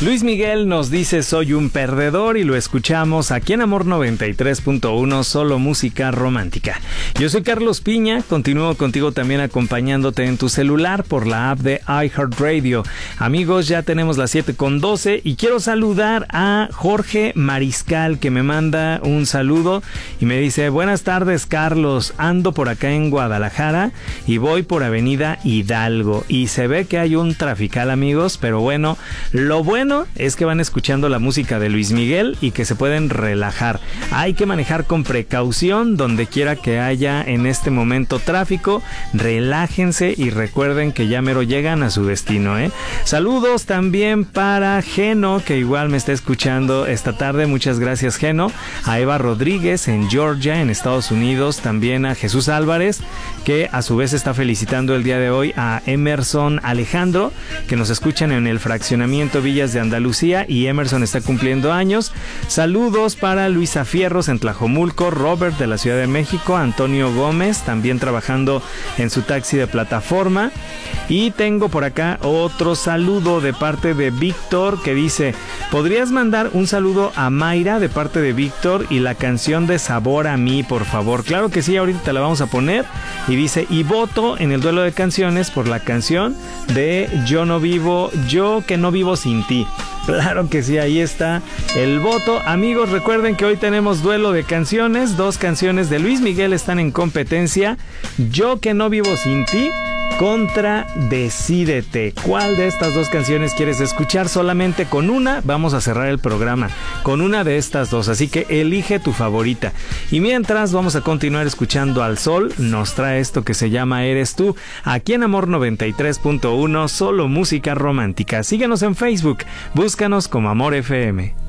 Luis Miguel nos dice soy un perdedor y lo escuchamos aquí en Amor 93.1, solo música romántica. Yo soy Carlos Piña, continúo contigo también acompañándote en tu celular por la app de iHeartRadio. Amigos, ya tenemos las 7:12 y quiero saludar a Jorge Mariscal, que me manda un saludo y me dice: buenas tardes, Carlos, ando por acá en Guadalajara y voy por Avenida Hidalgo y se ve que hay un trafical, amigos, pero bueno, lo bueno es que van escuchando la música de Luis Miguel y que se pueden relajar. Hay que manejar con precaución donde quiera que haya en este momento tráfico. Relájense y recuerden que ya mero llegan a su destino, ¿eh? Saludos también para Geno, que igual me está escuchando esta tarde. Muchas gracias, Geno. A Eva Rodríguez en Georgia, en Estados Unidos. También a Jesús Álvarez, que a su vez está felicitando el día de hoy a Emerson Alejandro, que nos escuchan en el fraccionamiento Villas de Andalucía, y Emerson está cumpliendo años. Saludos para Luisa Fierros en Tlajomulco, Robert de la Ciudad de México, Antonio Gómez también trabajando en su taxi de plataforma. Y tengo por acá otro saludo de parte de Víctor, que dice: ¿podrías mandar un saludo a Mayra de parte de Víctor y la canción de Sabor a mí, por favor? Claro que sí, ahorita te la vamos a poner. Y dice: y voto en el duelo de canciones por la canción de Yo que no vivo sin ti. Claro que sí, ahí está el voto. Amigos, recuerden que hoy tenemos duelo de canciones. 2 canciones de Luis Miguel están en competencia: Yo que no vivo sin ti contra Decídete. ¿Cuál de estas 2 canciones quieres escuchar? Solamente con una vamos a cerrar el programa, con una de estas 2, así que elige tu favorita. Y mientras vamos a continuar escuchando al Sol, nos trae esto que se llama Eres Tú, aquí en Amor 93.1, solo música romántica. Síguenos en Facebook, búscanos como Amor FM.